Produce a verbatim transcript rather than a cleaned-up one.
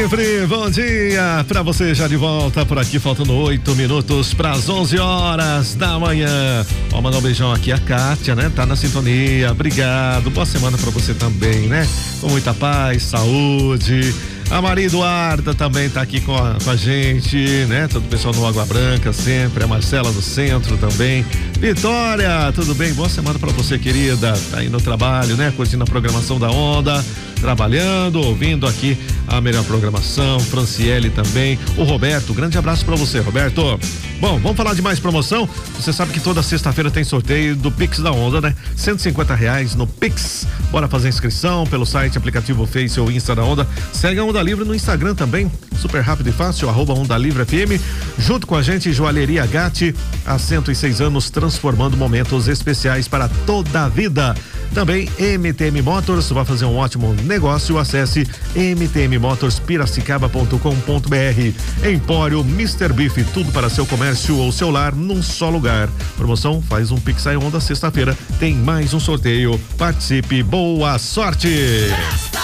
sempre, bom dia pra você, já de volta por aqui, faltando oito minutos pras onze horas da manhã. Ó, mandar um beijão aqui a Kátia, né? Tá na sintonia, obrigado, boa semana pra você também, né? Com muita paz, saúde. A Maria Eduarda também tá aqui com a, com a gente, né? Todo o pessoal no Água Branca sempre, a Marcela do Centro também. Vitória, tudo bem? Boa semana pra você, querida. Tá aí no trabalho, né? Curtindo a programação da Onda, trabalhando, ouvindo aqui a melhor programação. Franciele também. O Roberto, grande abraço pra você, Roberto. Bom, vamos falar de mais promoção. Você sabe que toda sexta-feira tem sorteio do Pix da Onda, né? cento e cinquenta reais no Pix. Bora fazer inscrição pelo site, aplicativo Face ou Insta da Onda. Segue a Onda Livre no Instagram também, super rápido e fácil, arroba Onda Livre F M. Junto com a gente, Joalheria Gatti, há cento e seis anos, transformando momentos especiais para toda a vida. Também M T M Motors, vai fazer um ótimo negócio, acesse m t m motors piracicaba ponto com ponto b r. Empório mister Beef, tudo para seu comércio ou seu lar num só lugar. Promoção, faz um Pix aí Onda, sexta-feira tem mais um sorteio. Participe, boa sorte!